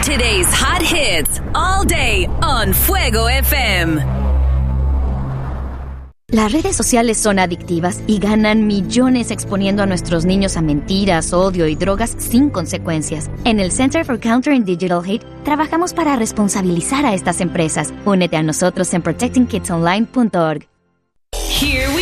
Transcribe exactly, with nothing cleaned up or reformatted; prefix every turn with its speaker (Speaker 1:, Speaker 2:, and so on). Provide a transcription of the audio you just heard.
Speaker 1: Today's hot hits all day on Fuego F M.
Speaker 2: Las redes sociales son adictivas y ganan millones exponiendo a nuestros niños a mentiras, odio y drogas sin consecuencias. En el Center for Countering Digital Hate trabajamos para responsabilizar a estas empresas. Únete a nosotros en protecting kids online punto org.
Speaker 1: Here